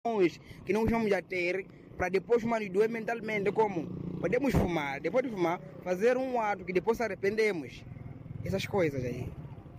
que nós vamos a ter para depois, mano, doer mentalmente, como podemos fumar, depois de fumar, fazer um ato que depois se arrependemos. Essas coisas aí.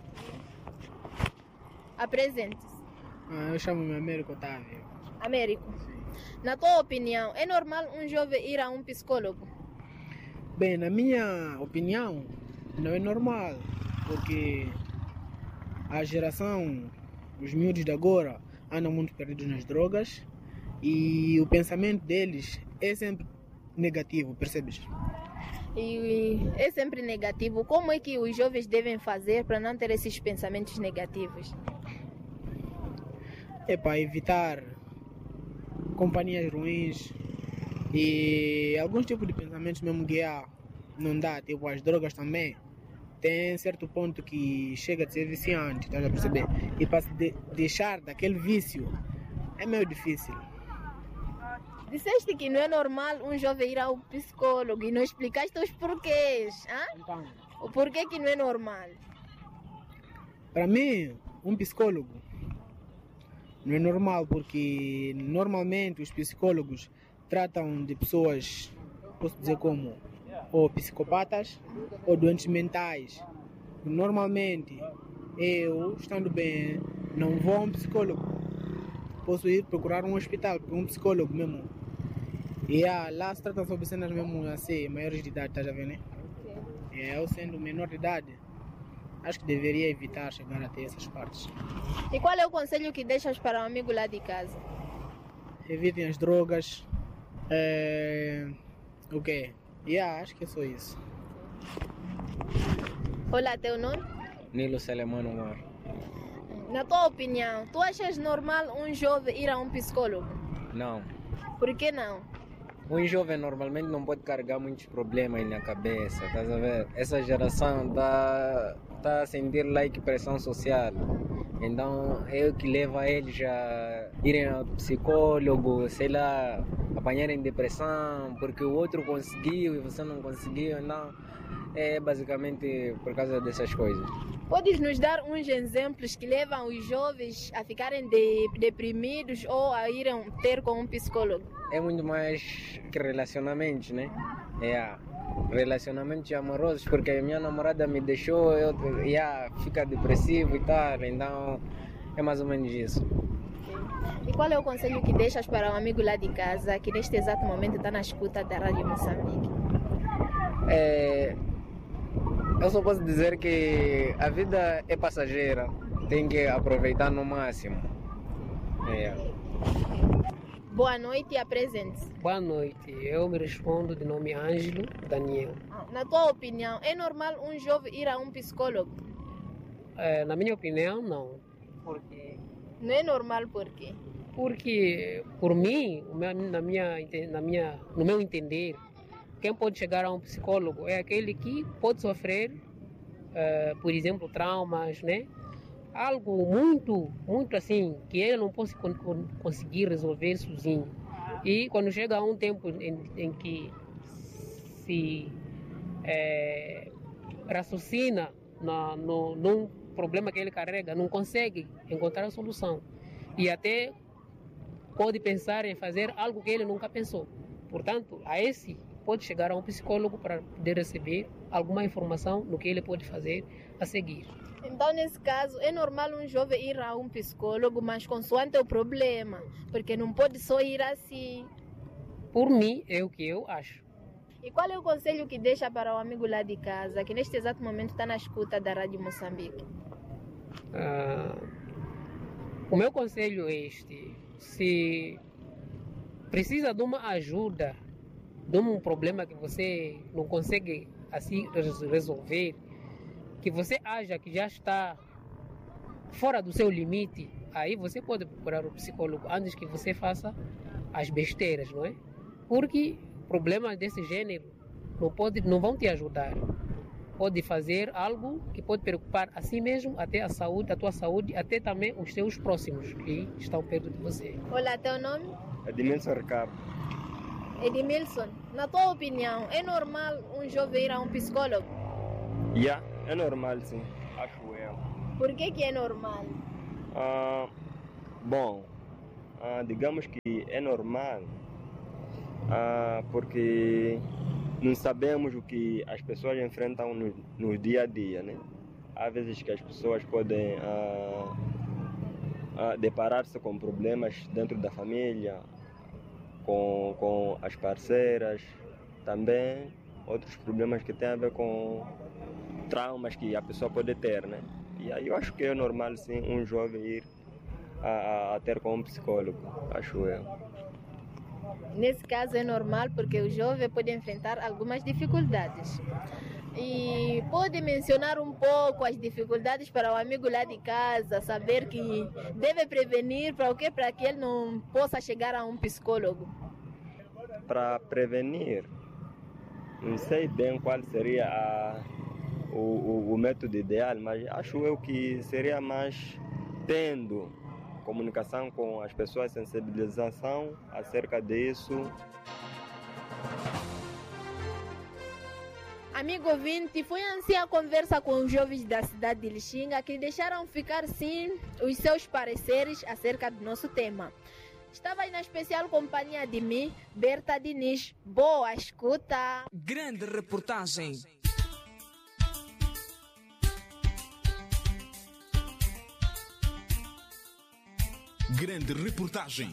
Apresente-se. Eu chamo-me Américo Otávio. Américo, na tua opinião, é normal um jovem ir a um psicólogo? Bem, na minha opinião, não é normal, porque a geração, os miúdos de agora, andam muito perdidos nas drogas e o pensamento deles é sempre negativo, percebes? E é sempre negativo. Como é que os jovens devem fazer para não ter esses pensamentos negativos? É para evitar companhias ruins e alguns tipos de pensamentos mesmo que não dá, tipo as drogas também. Tem certo ponto que chega a ser viciante, estás a perceber? E para deixar daquele vício é meio difícil. Disseste que não é normal um jovem ir ao psicólogo e não explicaste os porquês. Então, O porquê que não é normal? para mim, um psicólogo não é normal porque normalmente os psicólogos tratam de pessoas, posso dizer como, ou psicopatas ou doentes mentais. Normalmente, eu, estando bem, não vou a um psicólogo. Posso ir procurar um hospital, um psicólogo mesmo. E lá se trata sobre cenas mesmo assim, maiores de idade, estás a ver, né? Eu sendo menor de idade, acho que deveria evitar chegar até essas partes. E qual é o conselho que deixas para um amigo lá de casa? Evitem as drogas. O quê? Acho que é só isso. Olá, teu nome? Nilo Selemano Mar. Na tua opinião, tu achas normal um jovem ir a um psicólogo? Não. Por que não? Um jovem normalmente não pode carregar muitos problemas na cabeça, estás a ver? Essa geração tá a sentir like pressão social. Então é o que leva eles a irem ao psicólogo, sei lá, apanharem depressão, porque o outro conseguiu e você não conseguiu, não. É basicamente por causa dessas coisas. Podes nos dar uns exemplos que levam os jovens a ficarem deprimidos ou a irem ter com um psicólogo? É muito mais que relacionamentos, né? Relacionamentos amorosos, porque a minha namorada me deixou, eu fica depressivo e tal, então é mais ou menos isso. E qual é o conselho que deixas para um amigo lá de casa que neste exato momento está na escuta da Rádio Moçambique? Eu só posso dizer que a vida é passageira, tem que aproveitar no máximo. Boa noite e apresente-se. Boa noite, eu me respondo de nome Ângelo Daniel. Na tua opinião, é normal um jovem ir a um psicólogo? Na minha opinião, não. Porque Não é normal por quê? Porque, por mim, no meu entender, quem pode chegar a um psicólogo é aquele que pode sofrer, por exemplo, traumas, né? Algo muito, muito assim, que ele não pode conseguir resolver sozinho. E quando chega a um tempo em que se raciocina num problema que ele carrega, não consegue encontrar a solução. E até pode pensar em fazer algo que ele nunca pensou. Portanto, a esse pode chegar a um psicólogo para poder receber alguma informação no que ele pode fazer a seguir. Então, nesse caso, é normal um jovem ir a um psicólogo, mas consoante o problema, porque não pode só ir assim. Por mim, é o que eu acho. E qual é o conselho que deixa para o amigo lá de casa, que neste exato momento está na escuta da Rádio Moçambique? O meu conselho é este: se precisa de uma ajuda, de um problema que você não consegue assim resolver, que você acha que já está fora do seu limite, aí você pode procurar o psicólogo antes que você faça as besteiras, não é? Porque problemas desse gênero não vão te ajudar. Pode fazer algo que pode preocupar a si mesmo, até a tua saúde, até também os seus próximos que estão perto de você. Olá, teu nome? Edmilson Ricardo. Edmilson, na tua opinião, é normal um jovem ir a um psicólogo? É normal, sim, acho eu. Por que é normal? digamos que é normal, porque não sabemos o que as pessoas enfrentam no dia a dia, né? Há vezes que as pessoas podem deparar-se com problemas dentro da família, com as parceiras, também outros problemas que têm a ver com traumas que a pessoa pode ter, né? E aí eu acho que é normal, sim, um jovem ir a ter com um psicólogo, acho eu. Nesse caso é normal porque o jovem pode enfrentar algumas dificuldades. E pode mencionar um pouco as dificuldades para o amigo lá de casa, saber que deve prevenir para o quê? Para que ele não possa chegar a um psicólogo. Para prevenir, não sei bem qual seria o método ideal, mas acho eu que seria mais tendo comunicação com as pessoas, sensibilização acerca disso. Amigo ouvinte, foi assim a conversa com os jovens da cidade de Lixinga que deixaram ficar sim os seus pareceres acerca do nosso tema. Estava aí na especial companhia de mim, Berta Diniz. Boa escuta! Grande reportagem. Grande reportagem.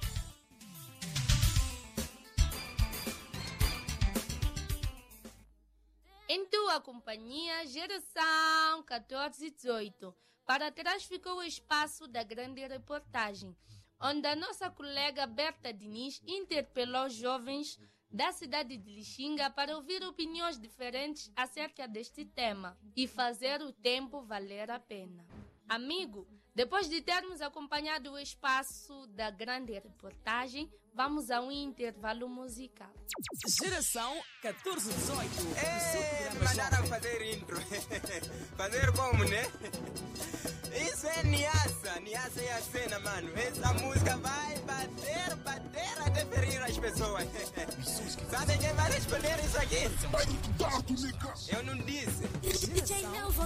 Em tua companhia, geração 1418, para trás ficou o espaço da grande reportagem, onde a nossa colega Berta Diniz interpelou jovens da cidade de Lixinga para ouvir opiniões diferentes acerca deste tema e fazer o tempo valer a pena. Amigo, depois de termos acompanhado o espaço da grande reportagem, vamos a um intervalo musical. Geração 1418. Mandaram fazer intro. Fazer como, né? Isso é Niassa é a cena, mano. Essa música vai bater até ferir as pessoas. Sabem quem vai responder isso aqui? Eu não disse.